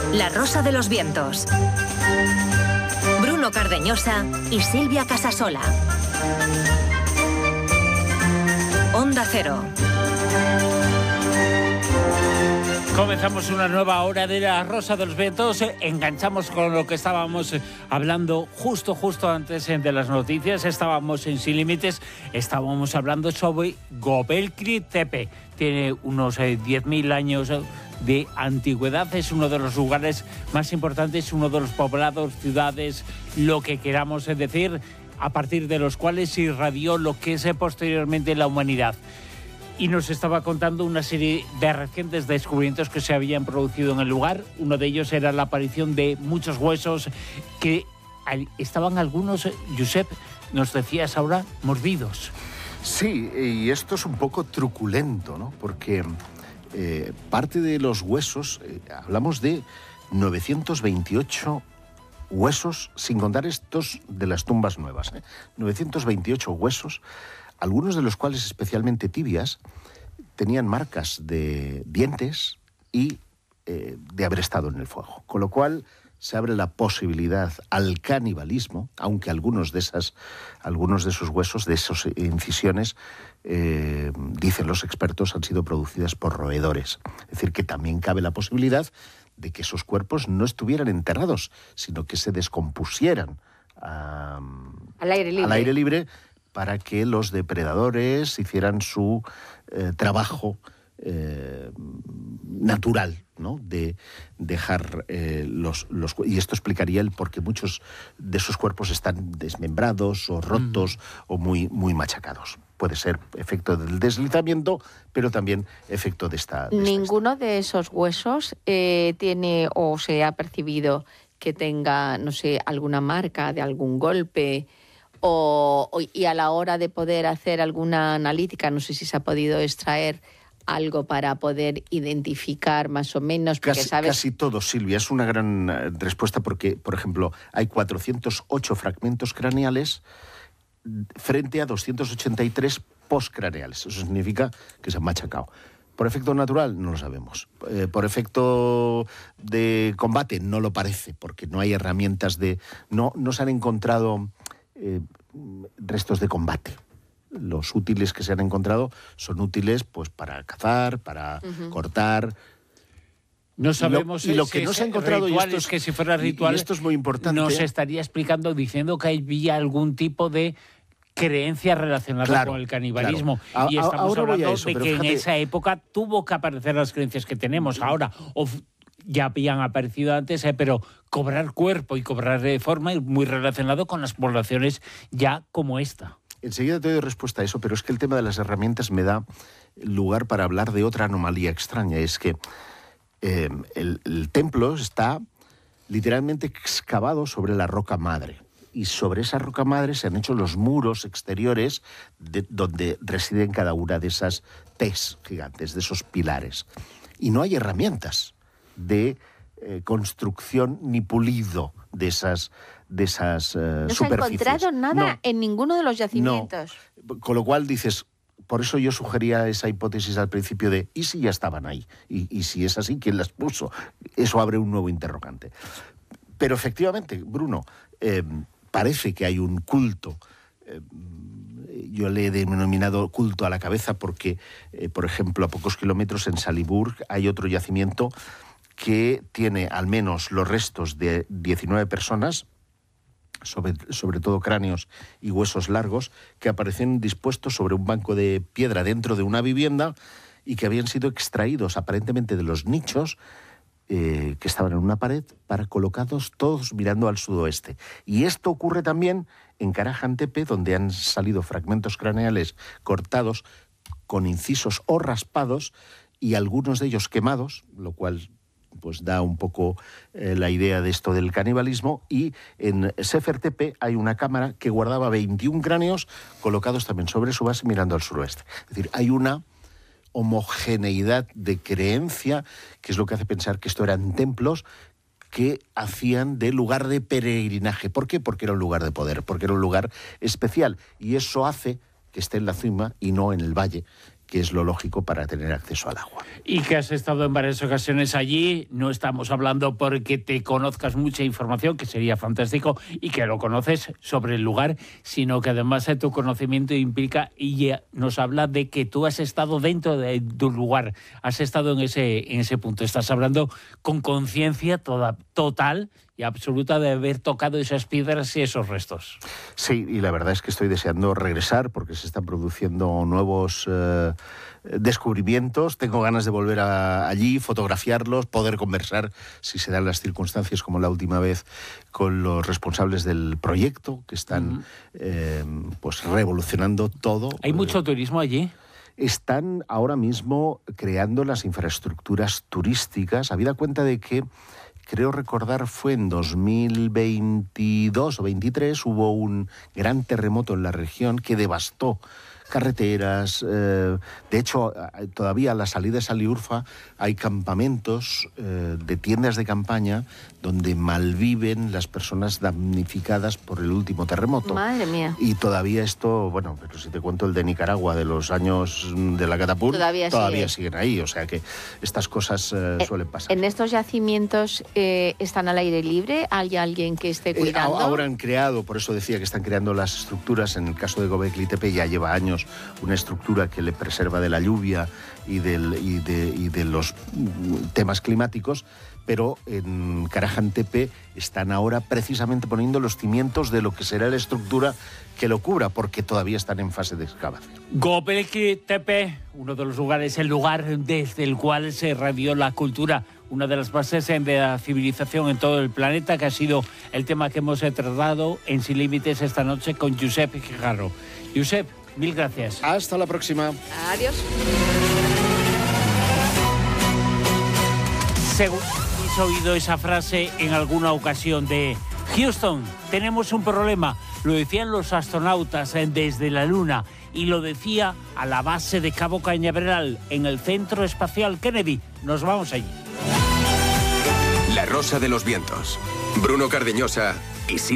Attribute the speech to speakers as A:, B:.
A: La Rosa de los Vientos. Bruno Cardeñosa y Silvia Casasola. Onda Cero.
B: Comenzamos una nueva hora de La Rosa de los Vientos. Enganchamos con lo que estábamos hablando justo antes de las noticias. Estábamos en Sin Límites, estábamos hablando sobre Göbekli Tepe. Tiene unos 10.000 años de antigüedad. Es uno de los lugares más importantes, uno de los poblados, ciudades, lo que queramos decir, a partir de los cuales se irradió lo que es posteriormente la humanidad. Y nos estaba contando una serie de recientes descubrimientos que se habían producido en el lugar. Uno de ellos era la aparición de muchos huesos que estaban algunos, Josep, nos decías ahora, mordidos.
C: Sí, y esto es un poco truculento, ¿no? Porque parte de los huesos, hablamos de 928 huesos, sin contar estos de las tumbas nuevas, 928 huesos, algunos de los cuales, especialmente tibias, tenían marcas de dientes y de haber estado en el fuego. Con lo cual se abre la posibilidad al canibalismo, aunque algunos de esos huesos, de esas incisiones, dicen los expertos, han sido producidas por roedores. Es decir, que también cabe la posibilidad de que esos cuerpos no estuvieran enterrados, sino que se descompusieran al aire libre, para que los depredadores hicieran su trabajo natural, ¿no? De dejar y esto explicaría el por qué muchos de esos cuerpos están desmembrados o rotos o muy machacados. Puede ser efecto del deslizamiento, pero también efecto de esta...
D: Ninguno de esos huesos tiene o se ha percibido que tenga, no sé, alguna marca de algún golpe... Y a la hora de poder hacer alguna analítica, no sé si se ha podido extraer algo para poder identificar más o menos. Porque
C: casi todo, Silvia. Es una gran respuesta porque, por ejemplo, hay 408 fragmentos craneales frente a 283 postcraneales. Eso significa que se han machacado. ¿Por efecto natural? No lo sabemos. ¿Por efecto de combate? No lo parece, porque no hay herramientas de... No se han encontrado... restos de combate. Los útiles que se han encontrado son útiles pues para cazar, para cortar.
B: No sabemos
C: y lo que no se ha encontrado
B: rituales, y esto es, que si fuera ritual,
C: y esto es muy importante,
B: nos estaría explicando, diciendo que había algún tipo de creencia relacionada con el canibalismo.
C: Claro.
B: Y estamos hablando de que
C: fíjate,
B: en esa época tuvo que aparecer las creencias que tenemos ahora. Ya habían aparecido antes, pero cobrar cuerpo y cobrar de forma es muy relacionado con las poblaciones ya como esta.
C: Enseguida te doy respuesta a eso, pero es que el tema de las herramientas me da lugar para hablar de otra anomalía extraña. Es que el templo está literalmente excavado sobre la roca madre. Y sobre esa roca madre se han hecho los muros exteriores donde residen cada una de esas Ts gigantes, de esos pilares. Y no hay herramientas de construcción ni pulido de esas superficies.
D: No se ha encontrado nada en ninguno de los yacimientos.
C: No. Con lo cual dices, por eso yo sugería esa hipótesis al principio de ¿y si ya estaban ahí? Y si es así, ¿quién las puso? Eso abre un nuevo interrogante. Pero efectivamente, Bruno, parece que hay un culto. Yo le he denominado culto a la cabeza porque, por ejemplo, a pocos kilómetros en Saliburg hay otro yacimiento que tiene al menos los restos de 19 personas, sobre todo cráneos y huesos largos, que aparecen dispuestos sobre un banco de piedra dentro de una vivienda y que habían sido extraídos aparentemente de los nichos que estaban en una pared, para colocados todos mirando al sudoeste. Y esto ocurre también en Karajan Tepe, donde han salido fragmentos craneales cortados con incisos o raspados y algunos de ellos quemados, lo cual pues da un poco la idea de esto del canibalismo. Y en Sefer Tepe hay una cámara que guardaba 21 cráneos colocados también sobre su base mirando al suroeste. Es decir, hay una homogeneidad de creencia, que es lo que hace pensar que esto eran templos que hacían de lugar de peregrinaje. ¿Por qué? Porque era un lugar de poder, porque era un lugar especial. Y eso hace que esté en la cima y no en el valle, que es lo lógico para tener acceso al agua.
B: Y que has estado en varias ocasiones allí, no estamos hablando porque te conozcas mucha información, que sería fantástico, y que lo conoces sobre el lugar, sino que además tu conocimiento implica y nos habla de que tú has estado dentro de tu lugar, has estado en ese punto, estás hablando con conciencia total y absoluta de haber tocado esas piedras y esos restos.
C: Sí, y la verdad es que estoy deseando regresar porque se están produciendo nuevos descubrimientos. Tengo ganas de volver allí, fotografiarlos, poder conversar, si se dan las circunstancias, como la última vez, con los responsables del proyecto, que están pues revolucionando todo.
B: ¿Hay mucho turismo allí?
C: Están ahora mismo creando las infraestructuras turísticas, habida cuenta de que creo recordar fue en 2022 o 23, hubo un gran terremoto en la región que devastó carreteras. De hecho, todavía a las salidas a Liurfa hay campamentos de tiendas de campaña donde malviven las personas damnificadas por el último terremoto.
D: Madre mía.
C: Y todavía esto, bueno, pero si te cuento el de Nicaragua de los años de la catapult, todavía siguen ahí. O sea que estas cosas suelen pasar.
D: ¿En estos yacimientos están al aire libre? ¿Hay alguien que esté cuidando?
C: Ahora han creado, por eso decía que están creando las estructuras. En el caso de Göbekli Tepe ya lleva años una estructura que le preserva de la lluvia y de los temas climáticos, pero en Karahan Tepe están ahora precisamente poniendo los cimientos de lo que será la estructura que lo cubra, porque todavía están en fase de excavación.
B: Göbekli Tepe, uno de los lugares, el lugar desde el cual se radió la cultura, una de las bases de la civilización en todo el planeta, que ha sido el tema que hemos tratado en Sin Límites esta noche con Josep Guijarro. Josep, mil gracias.
C: Hasta la próxima.
D: Adiós.
B: Según habéis oído esa frase en alguna ocasión de Houston, tenemos un problema. Lo decían los astronautas desde la Luna y lo decía a la base de Cabo Cañaveral en el Centro Espacial Kennedy. Nos vamos allí.
E: La Rosa de los Vientos. Bruno Cardeñosa y Silvia